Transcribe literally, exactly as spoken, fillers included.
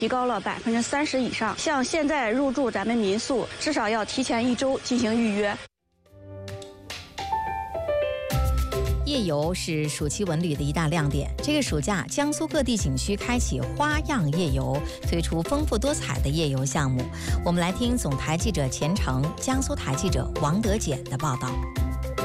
提高了百分之三十以上。像现在入住咱们民宿，至少要提前一周进行预约。 夜游是暑期文旅的一大亮点。这个暑假，江苏各地景区开启花样夜游，推出丰富多彩的夜游项目。我们来听总台记者钱成、江苏台记者王德简的报道。